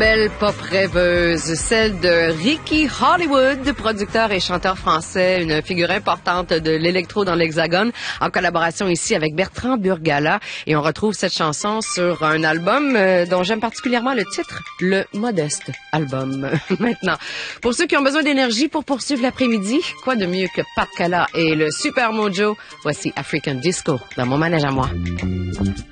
belle pop rêveuse, celle de Ricky Hollywood, producteur et chanteur français, une figure importante de l'électro dans l'Hexagone, en collaboration ici avec Bertrand Burgala. Et on retrouve cette chanson sur un album dont j'aime particulièrement le titre, le Modeste Album. Maintenant, pour ceux qui ont besoin d'énergie pour poursuivre l'après-midi, quoi de mieux que Pat Cala et le Super Mojo? Voici African Disco dans mon manège à moi.